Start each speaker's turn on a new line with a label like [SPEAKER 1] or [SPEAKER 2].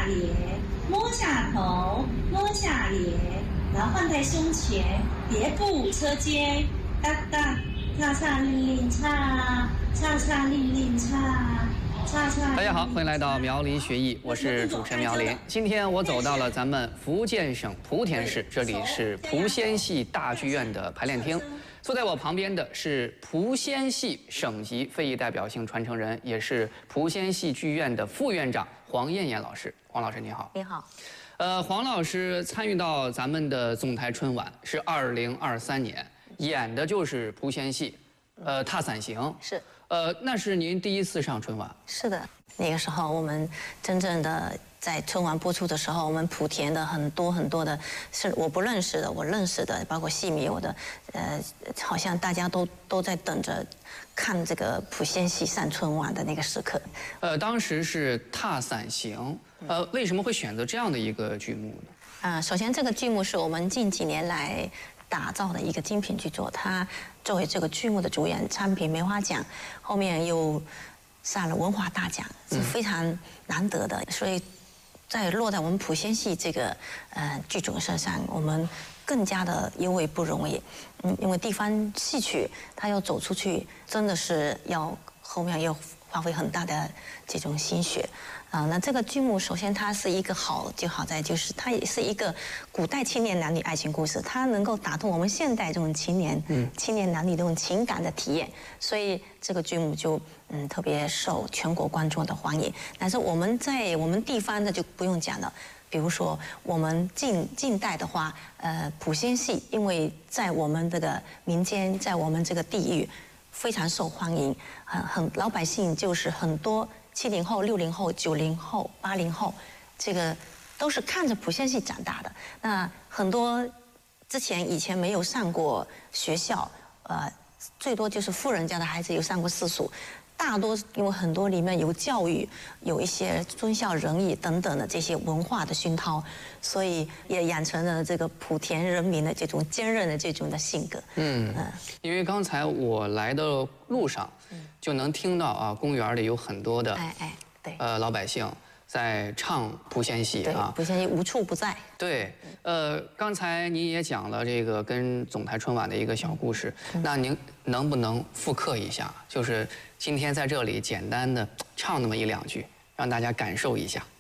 [SPEAKER 1] 脸，摸下头，摸下脸，然后放在胸前，别步车间，哒哒，叉叉令令叉，叉叉令令叉。
[SPEAKER 2] 大家好，欢迎来到苗林学艺，我是主持人苗林。今天我走到了咱们福建省莆田市，这里是莆仙戏大剧院的排练厅。坐在我旁边的是莆仙戏省级非遗代表性传承人，也是莆仙戏剧院的副院长黄艳艳老师。黄老师你好。
[SPEAKER 3] 你好。
[SPEAKER 2] 黄老师参与到咱们的总台春晚是2023年，演的就是莆仙戏，踏伞行。
[SPEAKER 3] 是。
[SPEAKER 2] 那是您第一次上春晚？
[SPEAKER 3] 是的，那个时候我们真正的在春晚播出的时候，我们莆田的很多的是我不认识的，我认识的，包括戏迷，我的好像大家都在等着看这个莆仙戏上春晚的那个时刻。
[SPEAKER 2] 当时是踏伞行，为什么会选择这样的一个剧目呢？
[SPEAKER 3] 首先这个剧目是我们近几年来打造的一个精品剧作，它作为这个剧目的主演，参评梅花奖，后面又上了文化大奖，是非常难得的。所以，落在我们莆仙戏这个剧种身上，我们更加的尤为不容易。因为地方戏曲它要走出去，真的是后面要花费很大的这种心血。那这个剧目首先它是一个好在就是它也是一个古代青年男女爱情故事，它能够打动我们现代这种青年男女这种情感的体验，所以这个剧目就特别受全国观众的欢迎。但是我们在我们地方的就不用讲了，比如说我们近代的话，莆仙戏因为在我们这个民间，在我们这个地域非常受欢迎，老百姓就是很多。70后、60后、90后、80后，这个都是看着莆仙戏长大的。那很多以前没有上过学校，最多就是富人家的孩子有上过私塾，大多因为很多里面有教育，有一些忠孝仁义等等的这些文化的熏陶，所以也养成了这个莆田人民的这种坚韧的这种的性格。
[SPEAKER 2] 因为刚才我来的路上。就能听到啊，公园里有很多的
[SPEAKER 3] 对，
[SPEAKER 2] 老百姓在唱莆仙戏啊，
[SPEAKER 3] 莆仙戏无处不在。
[SPEAKER 2] 对，刚才您也讲了这个跟总台春晚的一个小故事，那您能不能复刻一下？就是今天在这里简单的唱那么1、2句，让大家感受一下。